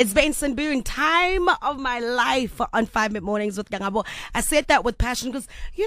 It's Benson Boone, time of my life on 5 Mid Mornings with Gangabo. I said that with passion because,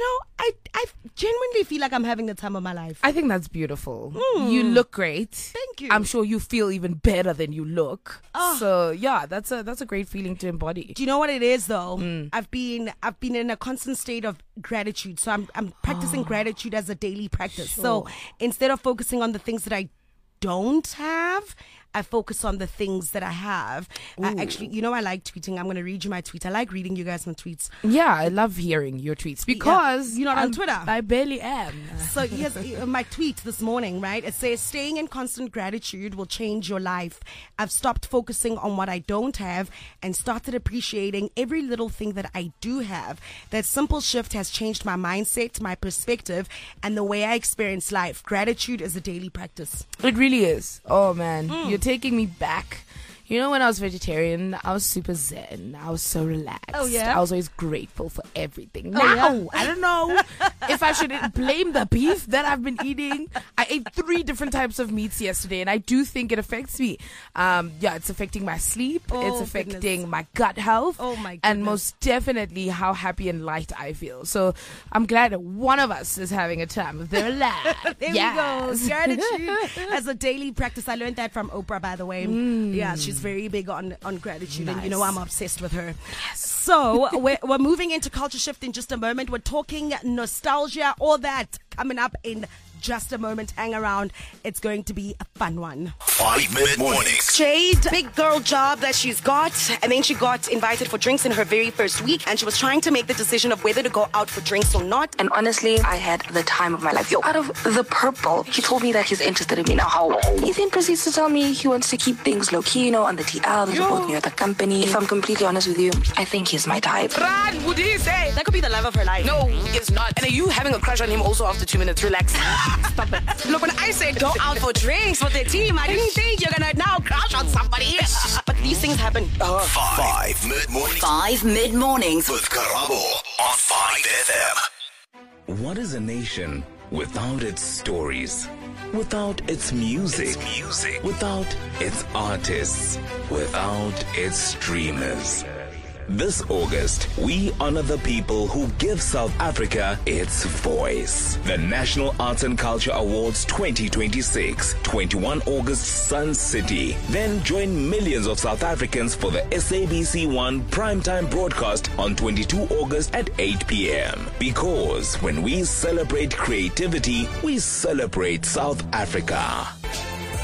I genuinely feel like I'm having the time of my life. I think that's beautiful. You look great. Thank you. I'm sure you feel even better than you look. Oh. So yeah, that's a great feeling to embody. Do you know what it is though? I've been in a constant state of gratitude. So I'm practicing gratitude as a daily practice. Sure. So instead of focusing on the things that I don't have, I focus on the things that I have. Actually, I like tweeting. I'm going to read you my tweet. I like reading you guys my tweets. Yeah, I love hearing your tweets because you're not on Twitter. I barely am. So here's my tweet this morning, right? It says, staying in constant gratitude will change your life. I've stopped focusing on what I don't have and started appreciating every little thing that I do have. That simple shift has changed my mindset, my perspective, and the way I experience life. Gratitude is a daily practice. It really is. Oh man, you're taking me back. When I was vegetarian, I was super zen. I was so relaxed. Oh, yeah? I was always grateful for everything. Oh, Now, yeah? I don't know if I should blame the beef that I've been eating. I ate 3 different types of meats yesterday, and I do think it affects me. It's affecting my sleep. It's affecting my gut health. Oh, my goodness. And most definitely how happy and light I feel. So I'm glad that one of us is having a time of their life. There we go. Gratitude as a daily practice. I learned that from Oprah, by the way. Yeah, she's very big on gratitude. Nice. And I'm obsessed with her. Yes. So we're moving into culture shift in just a moment. We're talking nostalgia, all that coming up in just a moment. Hang around. It's going to be a fun one. 5 Mid Mornings. Jade, big girl job that she's got, and then she got invited for drinks in her very first week, and she was trying to make the decision of whether to go out for drinks or not. And honestly, I had the time of my life. Out of the purple, he told me that he's interested in me now. How? He then proceeds to tell me he wants to keep things low key, on the TL. There's both me at the company. If I'm completely honest with you, I think he's my type. Run, what did he say? That could be the love of her life. No, it's not. And are you having a crush on him also after 2 minutes? Relax. Stop it. Look, when I said go out for drinks with the team, I didn't think you're gonna now crush on somebody. But these things happen. 5 Mid Mornings. 5 Mid Mornings With Karabo on 5 FM. What is a nation without its stories? Without its music? Without its artists? Without its streamers? This August, we honor the people who give South Africa its voice. The National Arts and Culture Awards 2026, 21 August, Sun City. Then join millions of South Africans for the SABC1 primetime broadcast on 22 August at 8 p.m. Because when we celebrate creativity, we celebrate South Africa.